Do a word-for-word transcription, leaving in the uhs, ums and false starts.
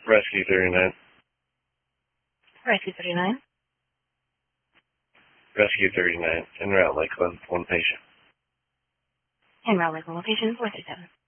Rescue thirty-nine. Rescue thirty-nine. Rescue thirty-nine. En route, Lakeland. One patient. En route, Lakeland. Location four three seven.